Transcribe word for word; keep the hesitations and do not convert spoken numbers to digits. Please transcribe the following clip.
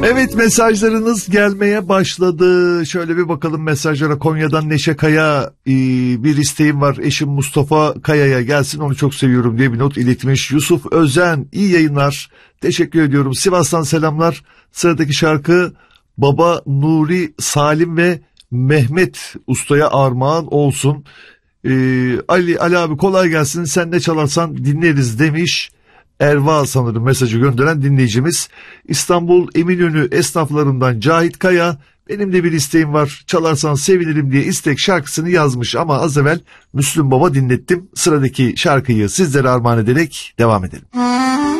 Evet, mesajlarınız gelmeye başladı. Şöyle bir bakalım mesajlara. Konya'dan Neşe Kaya e, bir isteğim var. Eşim Mustafa Kaya'ya gelsin, onu çok seviyorum diye bir not iletmiş. Yusuf Özen, iyi yayınlar. Teşekkür ediyorum. Sivas'tan selamlar. Sıradaki şarkı Baba Nuri Salim ve Mehmet Usta'ya armağan olsun. Ee, Ali Ali abi kolay gelsin. Sen ne çalarsan dinleriz demiş. Erva sanırım mesajı gönderen dinleyicimiz. İstanbul Eminönü esnaflarından Cahit Kaya, benim de bir isteğim var, çalarsan sevinirim diye istek şarkısını yazmış ama az evvel Müslüm Baba dinlettim. Sıradaki şarkıyı sizlere armağan ederek devam edelim.